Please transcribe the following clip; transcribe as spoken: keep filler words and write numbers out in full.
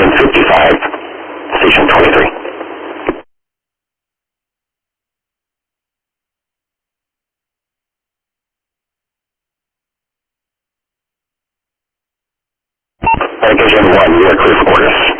hundred fifty-five, station twenty-three. Citation one, you are clear for orders.